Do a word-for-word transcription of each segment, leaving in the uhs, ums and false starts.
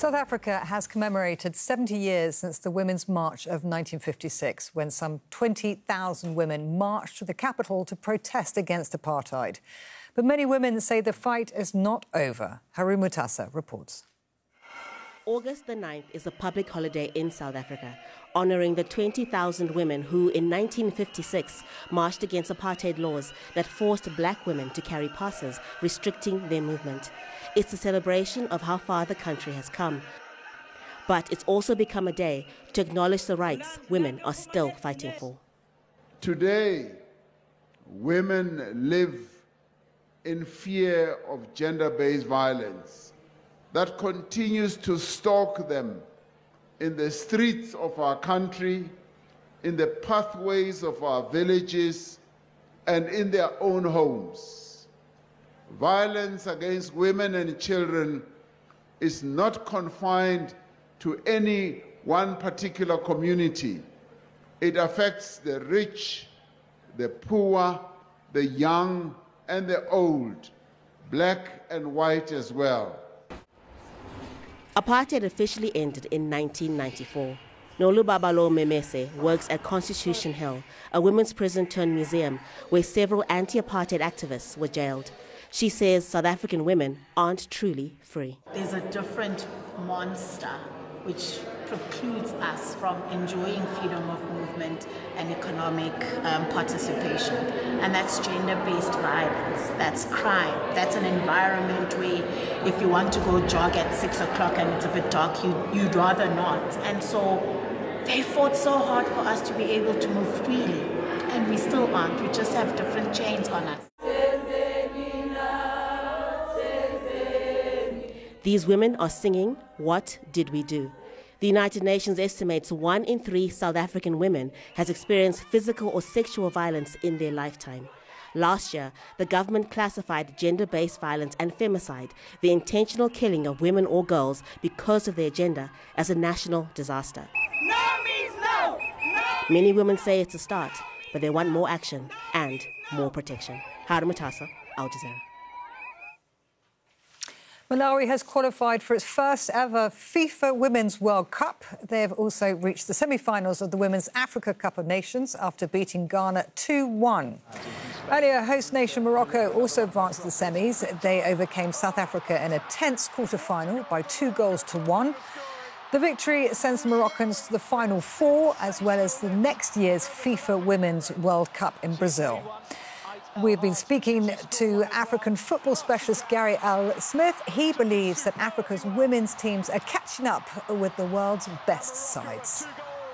South Africa has commemorated seventy years since the Women's March of nineteen fifty-six, when some twenty thousand women marched to the capital to protest against apartheid. But many women say the fight is not over. Haru Mutasa reports. August the ninth is a public holiday in South Africa, honouring the twenty thousand women who in nineteen fifty-six marched against apartheid laws that forced black women to carry passes restricting their movement. It's a celebration of how far the country has come. But it's also become a day to acknowledge the rights women are still fighting for. Today, women live in fear of gender-based violence that continues to stalk them in the streets of our country, in the pathways of our villages, and in their own homes. Violence against women and children is not confined to any one particular community. It affects the rich, the poor, the young, and the old, black and white as well. Apartheid officially ended in nineteen ninety-four. Nolu Babalo Memese works at Constitution Hill, a women's prison turned museum where several anti-apartheid activists were jailed. She says South African women aren't truly free. There's a different monster which precludes us from enjoying freedom of movement and economic um, participation. And that's gender-based violence, that's crime, that's an environment where if you want to go jog at six o'clock and it's a bit dark, you, you'd rather not. And so they fought so hard for us to be able to move freely, and we still aren't, we just have different chains on us. These women are singing, "What Did We Do?" The United Nations estimates one in three South African women has experienced physical or sexual violence in their lifetime. Last year, the government classified gender-based violence and femicide, the intentional killing of women or girls because of their gender, as a national disaster. No means no! No! Many women say it's a start, but they want more action and more protection. Haru Mutasa, Al Jazeera. Malawi has qualified for its first ever FIFA Women's World Cup. They have also reached the semi-finals of the Women's Africa Cup of Nations after beating Ghana two one. Earlier, host nation Morocco also advanced to the semis. They overcame South Africa in a tense quarter-final by two goals to one. The victory sends the Moroccans to the final four, as well as the next year's FIFA Women's World Cup in Brazil. We've been speaking to African football specialist Gary L. Smith. He believes that Africa's women's teams are catching up with the world's best sides.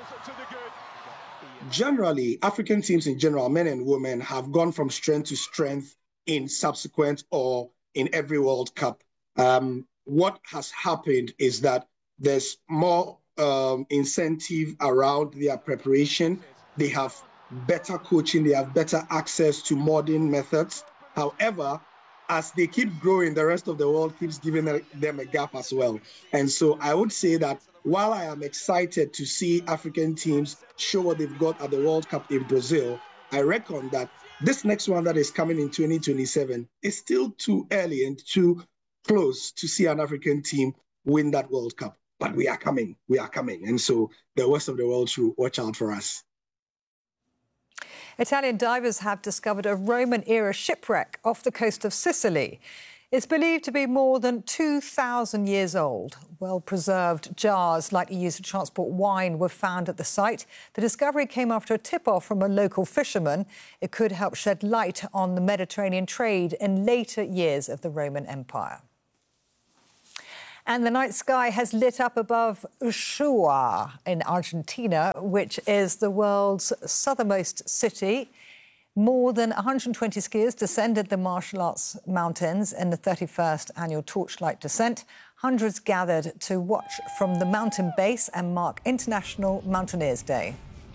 Generally, African teams in general, men and women, have gone from strength to strength in subsequent or in every World Cup. Um, what has happened is that there's more um, incentive around their preparation. They have better coaching, they have better access to modern methods. However, as they keep growing, the rest of the world keeps giving them a gap as well. And so I would say that while I am excited to see African teams show what they've got at the World Cup in Brazil, I reckon that this next one that is coming in twenty twenty-seven is still too early and too close to see an African team win that World Cup. But we are coming, we are coming. And so the rest of the world should watch out for us. Italian divers have discovered a Roman-era shipwreck off the coast of Sicily. It's believed to be more than two thousand years old. Well-preserved jars likely used to transport wine were found at the site. The discovery came after a tip-off from a local fisherman. It could help shed light on the Mediterranean trade in later years of the Roman Empire. And the night sky has lit up above Ushuaia in Argentina, which is the world's southernmost city. More than one hundred twenty skiers descended the martial arts mountains in the thirty-first annual Torchlight Descent. Hundreds gathered to watch from the mountain base and mark International Mountaineers Day.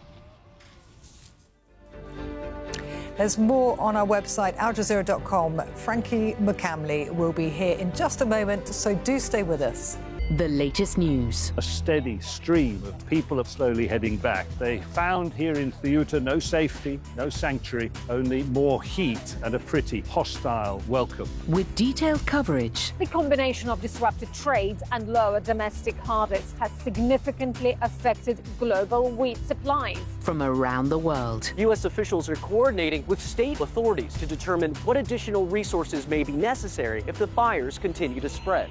There's more on our website, al jazeera dot com. Frankie McCamley will be here in just a moment, so do stay with us. the latest news. A steady stream of people are slowly heading back. They found here in Ceuta no safety, no sanctuary, only more heat and a pretty hostile welcome. With detailed coverage. The combination of disrupted trade and lower domestic harvests has significantly affected global wheat supplies. From around the world. U S officials are coordinating with state authorities to determine what additional resources may be necessary if the fires continue to spread.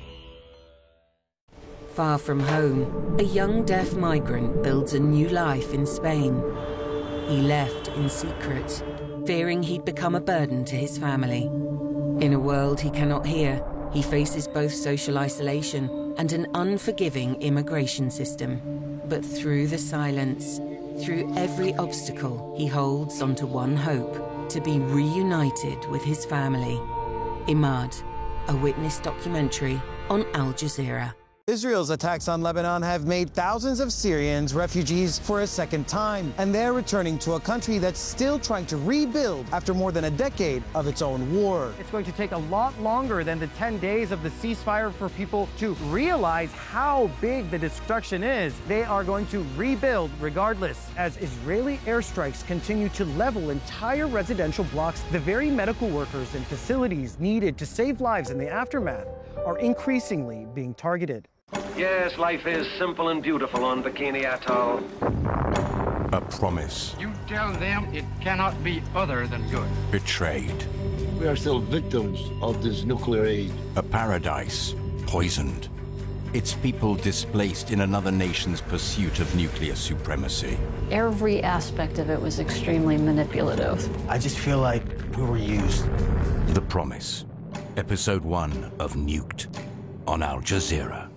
Far from home, a young deaf migrant builds a new life in Spain. He left in secret, fearing he'd become a burden to his family. In a world he cannot hear, he faces both social isolation and an unforgiving immigration system. But through the silence, through every obstacle, he holds onto one hope: to be reunited with his family. Imad, a witness documentary on Al Jazeera. Israel's attacks on Lebanon have made thousands of Syrians refugees for a second time, and they're returning to a country that's still trying to rebuild after more than a decade of its own war. It's going to take a lot longer than the ten days of the ceasefire for people to realize how big the destruction is. They are going to rebuild regardless. As Israeli airstrikes continue to level entire residential blocks, the very medical workers and facilities needed to save lives in the aftermath are increasingly being targeted. Yes, life is simple and beautiful on Bikini Atoll. A promise. You tell them it cannot be other than good. Betrayed. We are still victims of this nuclear age. A paradise poisoned. Its people displaced in another nation's pursuit of nuclear supremacy. Every aspect of it was extremely manipulative. I just feel like we were used. The Promise. Episode one of Nuked on Al Jazeera.